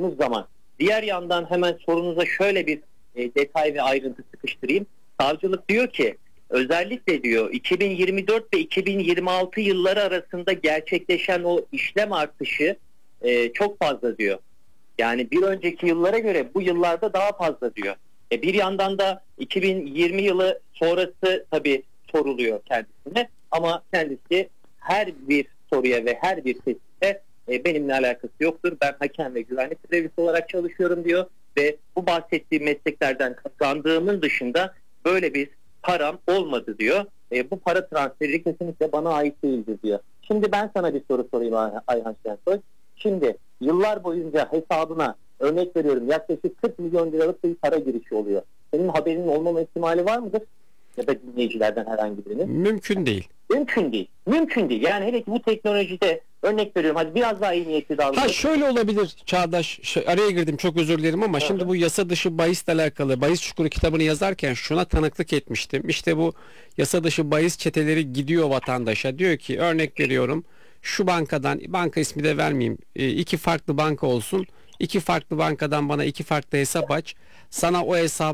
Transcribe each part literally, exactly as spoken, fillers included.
baktığımız zaman, diğer yandan hemen sorunuza şöyle bir e, detay ve ayrıntı sıkıştırayım. Savcılık diyor ki özellikle diyor iki bin yirmi dört ve iki bin yirmi altı yılları arasında gerçekleşen o işlem artışı e, çok fazla diyor. Yani bir önceki yıllara göre bu yıllarda daha fazla diyor. E, bir yandan da iki bin yirmi yılı sonrası tabii soruluyor kendisine, ama kendisi her bir soruya ve her bir tespitte e, benimle alakası yoktur. Ben hakem ve güvenlik görevlisi olarak çalışıyorum diyor ve bu bahsettiğim mesleklerden kazandığımın dışında böyle bir param olmadı diyor. E, bu para transferi kesinlikle bana ait değildir diyor. Şimdi ben sana bir soru sorayım Ayhan Şensoy. Şimdi yıllar boyunca hesabına, örnek veriyorum, yaklaşık kırk milyon liralık bir para girişi oluyor. Senin haberinin olmama ihtimali var mıdır? Ya da dinleyicilerden herhangi birinin? Mümkün değil. Mümkün değil. Mümkün değil. Yani hele ki bu teknolojide, örnek veriyorum, hadi biraz daha iyi niyetli davranalım. Ha şöyle olabilir Çağdaş, şey, araya girdim, çok özür dilerim ama evet. Şimdi bu yasa dışı bahisle alakalı Bahis Çukuru kitabını yazarken şuna tanıklık etmiştim. İşte bu yasa dışı bahis çeteleri gidiyor vatandaşa, diyor ki, örnek veriyorum, şu bankadan, banka ismi de vermeyeyim, iki farklı banka olsun, iki farklı bankadan bana iki farklı hesap aç, sana o hesap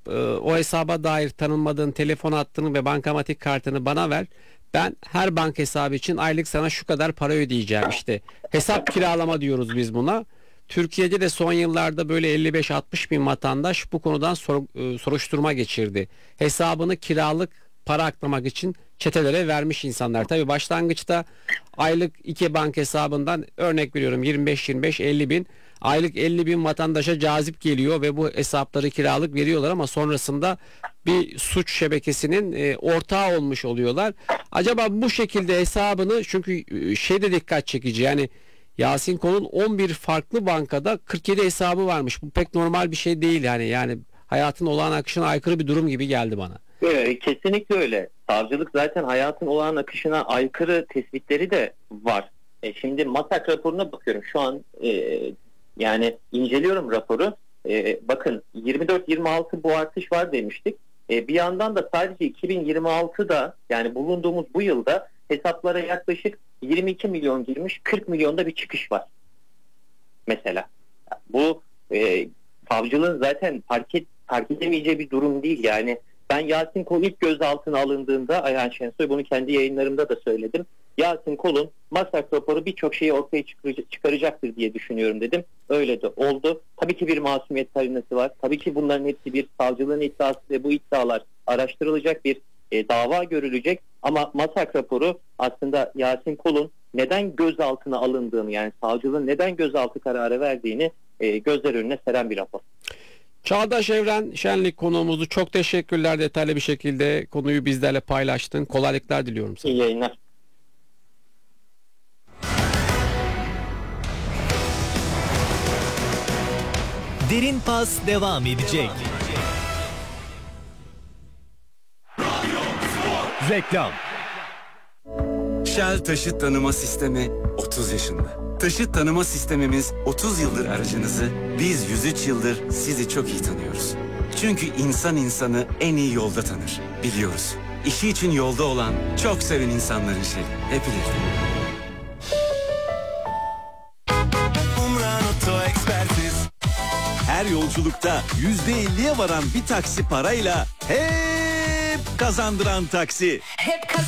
o hesaba dair tanınmadığın telefon hattını ve bankamatik kartını bana ver. Ben her banka hesabı için aylık sana şu kadar para ödeyeceğim. İşte hesap kiralama diyoruz biz buna. Türkiye'de de son yıllarda böyle elli beş altmış bin vatandaş bu konudan sor, soruşturma geçirdi. Hesabını kiralık para aklamak için çetelere vermiş insanlar. Tabii başlangıçta aylık iki banka hesabından, örnek veriyorum, yirmi beş yirmi beş elli bin, aylık elli bin vatandaşa cazip geliyor ve bu hesapları kiralık veriyorlar, ama sonrasında bir suç şebekesinin e, ortağı olmuş oluyorlar. Acaba bu şekilde hesabını, çünkü şey de dikkat çekici, yani Yasin Kol'un on bir farklı bankada kırk yedi hesabı varmış. Bu pek normal bir şey değil yani. Yani hayatın olağan akışına aykırı bir durum gibi geldi bana. Evet, kesinlikle öyle. Savcılık zaten hayatın olağan akışına aykırı tespitleri de var. E, şimdi MASAK raporuna bakıyorum. Şu an e, yani inceliyorum raporu. E, bakın yirmi dört yirmi altı bu artış var demiştik. E, bir yandan da sadece iki bin yirmi altıda, yani bulunduğumuz bu yılda hesaplara yaklaşık yirmi iki milyon girmiş, kırk milyonda bir çıkış var. Mesela. Bu e, savcılığın zaten fark, et, fark edemeyeceği bir durum değil. Yani ben Yasin Kol ilk gözaltına alındığında, Ayhan Şensoy, bunu kendi yayınlarımda da söyledim. Yasin Kol'un MASAK raporu birçok şeyi ortaya çıkaracaktır diye düşünüyorum dedim. Öyle de oldu. Tabii ki bir masumiyet karinesi var. Tabii ki bunların hepsi bir savcılığın iddiası ve bu iddialar araştırılacak, bir e, dava görülecek. Ama MASAK raporu aslında Yasin Kol'un neden gözaltına alındığını, yani savcılığın neden gözaltı kararı verdiğini e, gözler önüne seren bir rapor. Çağdaş Evren Şenlik konuğumuzu, çok teşekkürler, detaylı bir şekilde konuyu bizlerle paylaştın. Kolaylıklar diliyorum sana. İyi yayınlar. Derin Pas devam edecek. Reklam. Shell taşıt tanıma sistemi otuz yaşında. Taşıt tanıma sistemimiz otuz yıldır aracınızı, biz yüz üç yıldır sizi çok iyi tanıyoruz. Çünkü insan insanı en iyi yolda tanır, biliyoruz. İşi için yolda olan, çok seven insanların şeyi. Hep birlikte. Her yolculukta yüzde elliye varan bir taksi parayla hep kazandıran taksi. Hep